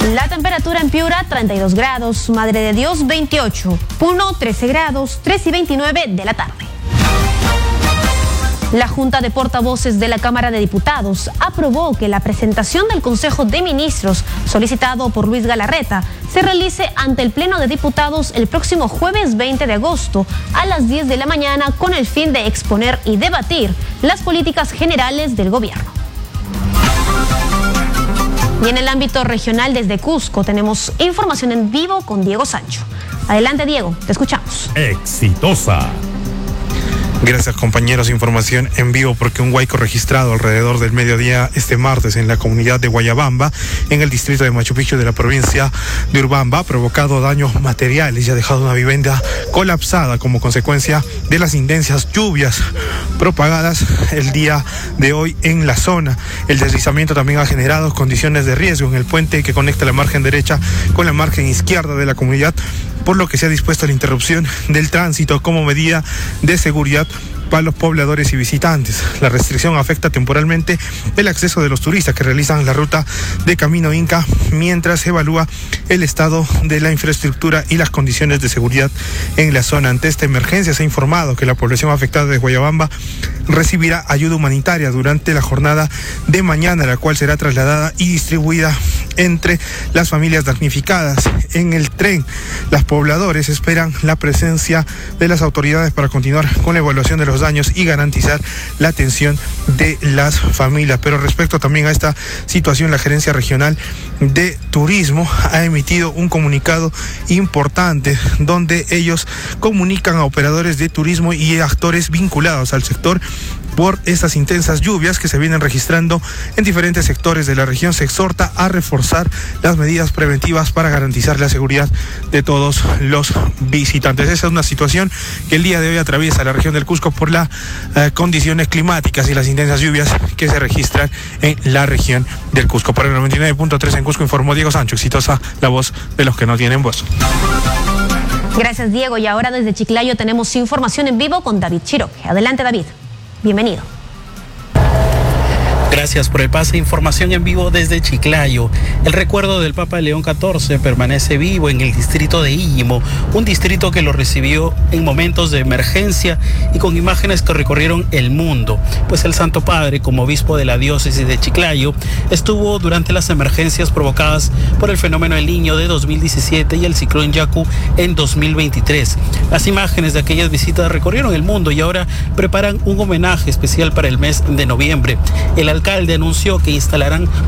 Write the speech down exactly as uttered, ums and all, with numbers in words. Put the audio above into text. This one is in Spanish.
La temperatura en Piura, treinta y dos grados, Madre de Dios, veintiocho, Puno, trece grados, tres y veintinueve de la tarde. La Junta de Portavoces de la Cámara de Diputados aprobó que la presentación del Consejo de Ministros, solicitado por Luis Galarreta, se realice ante el Pleno de Diputados el próximo jueves veinte de agosto a las diez de la mañana con el fin de exponer y debatir las políticas generales del gobierno. Y en el ámbito regional desde Cusco tenemos información en vivo con Diego Sancho. Adelante, Diego, te escuchamos. Exitosa. Gracias, compañeros. Información en vivo porque un huaico registrado alrededor del mediodía este martes en la comunidad de Guayabamba, en el distrito de Machu Picchu de la provincia de Urubamba, ha provocado daños materiales y ha dejado una vivienda colapsada como consecuencia de las intensas lluvias propagadas el día de hoy en la zona. El deslizamiento también ha generado condiciones de riesgo en el puente que conecta la margen derecha con la margen izquierda de la comunidad, por lo que se ha dispuesto la interrupción del tránsito como medida de seguridad para los pobladores y visitantes. La restricción afecta temporalmente el acceso de los turistas que realizan la ruta de Camino Inca mientras se evalúa el estado de la infraestructura y las condiciones de seguridad en la zona. Ante esta emergencia se ha informado que la población afectada de Guayabamba recibirá ayuda humanitaria durante la jornada de mañana, la cual será trasladada y distribuida entre las familias damnificadas. En el tren, los pobladores esperan la presencia de las autoridades para continuar con la evaluación de los daños y garantizar la atención de las familias. Pero respecto también a esta situación, la Gerencia Regional de Turismo ha emitido un comunicado importante donde ellos comunican a operadores de turismo y actores vinculados al sector por estas intensas lluvias que se vienen registrando en diferentes sectores de la región. Se exhorta a reforzar las medidas preventivas para garantizar la seguridad de todos los visitantes. Esa es una situación que el día de hoy atraviesa la región del Cusco por las eh, condiciones climáticas y las intensas lluvias que se registran en la región del Cusco. Para el noventa y nueve punto tres en Cusco informó Diego Sancho. Exitosa, la voz de los que no tienen voz. Gracias, Diego. Y ahora desde Chiclayo tenemos información en vivo con David Chiroque. Adelante, David. Bienvenido. Gracias por el pase. Información en vivo desde Chiclayo. El recuerdo del Papa León catorce permanece vivo en el distrito de Íllimo, un distrito que lo recibió en momentos de emergencia y con imágenes que recorrieron el mundo, pues el Santo Padre, como obispo de la diócesis de Chiclayo, estuvo durante las emergencias provocadas por el fenómeno El Niño de dos mil diecisiete y el ciclón Yaku en dos mil veintitrés. Las imágenes de aquellas visitas recorrieron el mundo y ahora preparan un homenaje especial para el mes de noviembre. El alcalde anunció que instalarán